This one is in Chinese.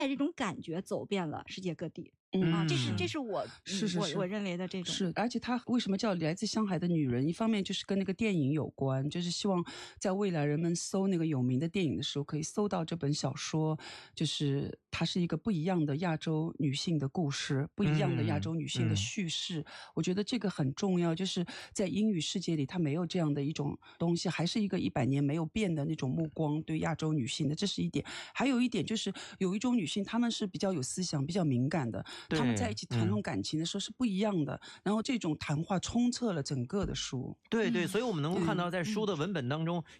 这种感觉走遍了世界各地。这是我认为的这种是，而且它为什么叫来自香海的女人？一方面就是跟那个电影有关，就是希望在未来人们搜那个有名的电影的时候，可以搜到这本小说，就是它是一个不一样的亚洲女性的故事，不一样的亚洲女性的叙事。我觉得这个很重要，就是在英语世界里，它没有这样的一种东西，还是一个100年没有变的那种目光对亚洲女性的，这是一点。还有一点就是有一种女性，她们是比较有思想、比较敏感的。他们在一起谈论感情的时候是不一样的，然后这种谈话充斥了整个的书。 对，所以我们能够看到在书的文本当中